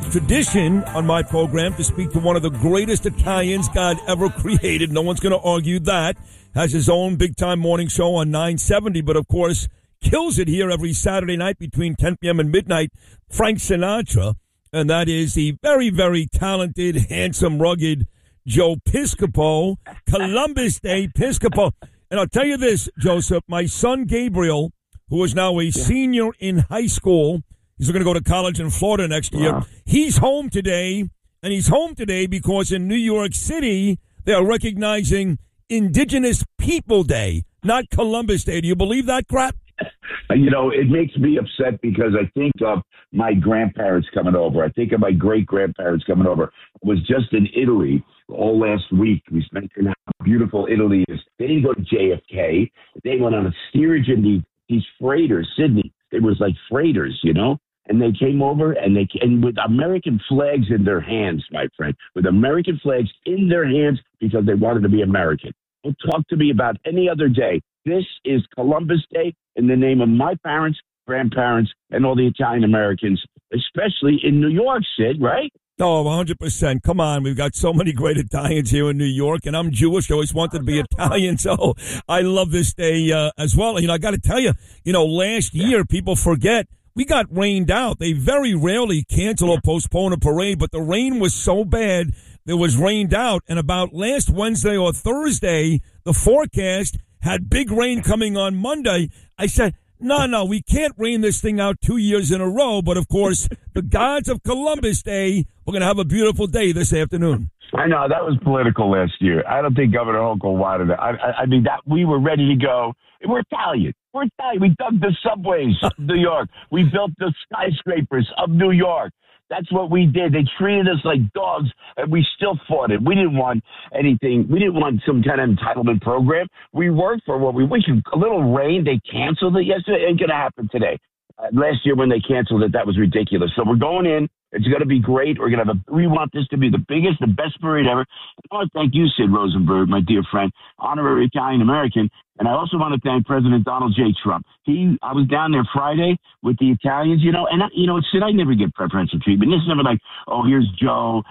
tradition on my program to speak to one of the greatest Italians God ever created. No one's going to argue that. Has his own big-time morning show on 970, but of course kills it here every Saturday night between 10 p.m. and midnight, Frank Sinatra. And that is the very, very talented, handsome, rugged Joe Piscopo, Columbus Day Piscopo. And I'll tell you this, Joseph, my son Gabriel, who is now a senior in high school, he's going to go to college in Florida next year. Wow. He's home today, and he's home today because in New York City, they are recognizing Indigenous People Day, not Columbus Day. Do you believe that crap? You know, it makes me upset because I think of my grandparents coming over. I think of my great-grandparents coming over. I was just in Italy all last week. We mentioned how beautiful Italy is. They didn't go to JFK. They went on a steerage in these freighters, Sydney. It was like freighters, you know? And they came over and with American flags in their hands, my friend, with American flags in their hands because they wanted to be American. Don't talk to me about any other day. This is Columbus Day in the name of my parents, grandparents, and all the Italian Americans, especially in New York, Sid, right? Oh, 100%. Come on. We've got so many great Italians here in New York, and I'm Jewish. I always wanted to be Italian, so I love this day as well. You know, I got to tell you, last year, people forget, we got rained out. They very rarely cancel or postpone a parade, but the rain was so bad, it was rained out. And about last Wednesday or Thursday, the forecast had big rain coming on Monday. I said, no, we can't rain this thing out 2 years in a row. But, of course, the gods of Columbus Day, we're going to have a beautiful day this afternoon. I know, that was political last year. I don't think Governor Hochul wanted it. I mean, that we were ready to go. We're Italian. We dug the subways of New York. We built the skyscrapers of New York. That's what we did. They treated us like dogs, and we still fought it. We didn't want anything. We didn't want some kind of entitlement program. We worked for what we a little rain. They canceled it yesterday. It ain't going to happen today. Last year when they canceled it, that was ridiculous. So we're going in. It's going to be great. We want this to be the biggest, the best parade ever. I want to thank you, Sid Rosenberg, my dear friend, honorary Italian-American. And I also want to thank President Donald J. Trump. I was down there Friday with the Italians, Sid, I never get preferential treatment. It's never like, oh, here's Joe.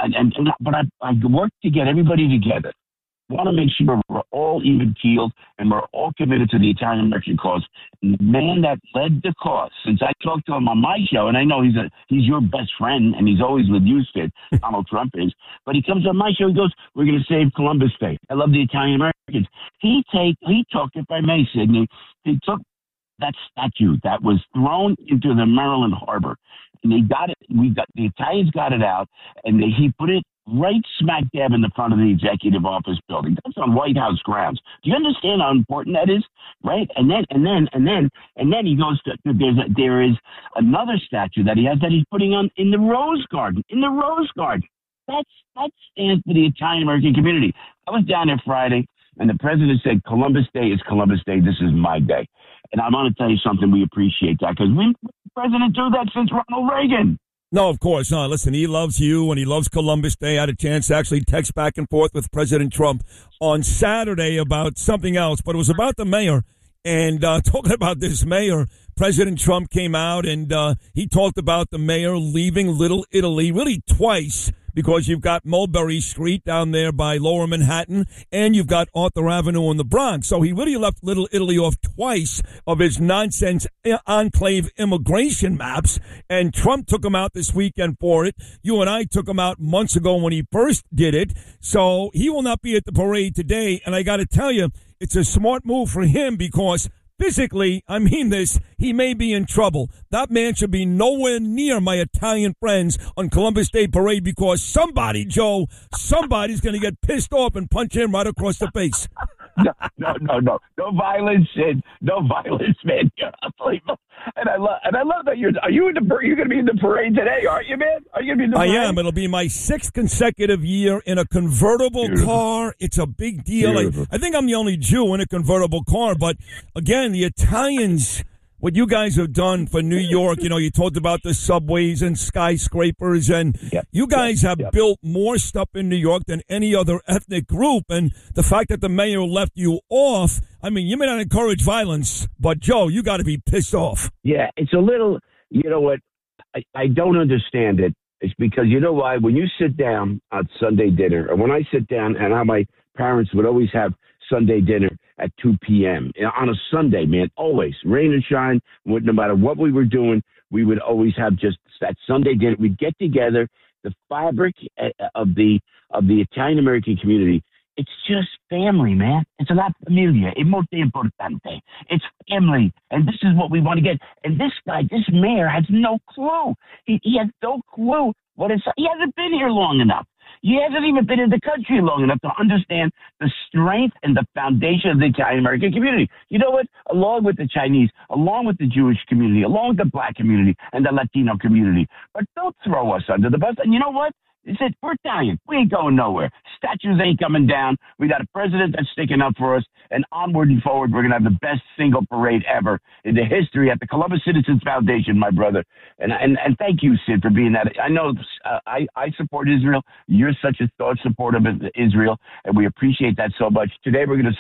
But I work to get everybody together. I want to make sure we're all even keeled and we're all committed to the Italian American cause. And the man that led the cause, since I talked to him on my show, and I know he's your best friend, and he's always with you, Sid, Donald Trump is, but he comes on my show, he goes, we're going to save Columbus Day. I love the Italian Americans. He took, if I may, Sidney, he took that statue that was thrown into the Maryland Harbor, and they got it. The Italians got it out, and he put it right smack dab in the front of the executive office building. That's on White House grounds. Do you understand how important that is? Right? And then he goes to there is another statue that he has that he's putting on in the Rose Garden. In the Rose Garden. That stands for the Italian American community. I was down there Friday, and the president said, Columbus Day is Columbus Day. This is my day. And I want to tell you something. We appreciate that because the president do that since Ronald Reagan. No, of course not. Listen, he loves you and he loves Columbus Day. I had a chance to actually text back and forth with President Trump on Saturday about something else, but it was about the mayor. And talking about this mayor, President Trump came out and he talked about the mayor leaving Little Italy really twice because you've got Mulberry Street down there by Lower Manhattan and you've got Arthur Avenue in the Bronx. So he really left Little Italy off twice of his nonsense enclave immigration maps. And Trump took him out this weekend for it. You and I took him out months ago when he first did it. So he will not be at the parade today. And I got to tell you, it's a smart move for him because physically, I mean this, he may be in trouble. That man should be nowhere near my Italian friends on Columbus Day Parade because somebody's going to get pissed off and punch him right across the face. No. No violence, Sid. No violence, man. You're unbelievable. And I love that you're going to be in the parade today, aren't you, man? Are you going to be in the parade? I am. It'll be my 6th consecutive year in a convertible car. It's a big deal. I think I'm the only Jew in a convertible car. But again, the Italians, what you guys have done for New York, you talked about the subways and skyscrapers, and you guys have built more stuff in New York than any other ethnic group. And the fact that the mayor left you off, I mean, you may not encourage violence, but Joe, you got to be pissed off. Yeah, it's a little, you know what, I don't understand it. It's because you know why? When you sit down at Sunday dinner, or when I sit down, and how my parents would always have Sunday dinner at 2 p.m. on a Sunday, man, always, rain or shine, no matter what we were doing, we would always have just that Sunday dinner. We'd get together. The fabric of the Italian American community. It's just family, man. It's la familia. È molto importante. It's family. And this is what we want to get. And this guy, this mayor, has no clue. He has no clue what it's. He hasn't been here long enough. He hasn't even been in the country long enough to understand the strength and the foundation of the Italian-American community. You know what? Along with the Chinese, along with the Jewish community, along with the Black community and the Latino community. But don't throw us under the bus. And you know what? He said, we're Italian. We ain't going nowhere. Statues ain't coming down. We got a president that's sticking up for us. And onward and forward, we're going to have the best single parade ever in the history at the Columbus Citizens Foundation, my brother. And thank you, Sid, for being that. I know I support Israel. You're such a staunch supporter of Israel, and we appreciate that so much. Today, we're going to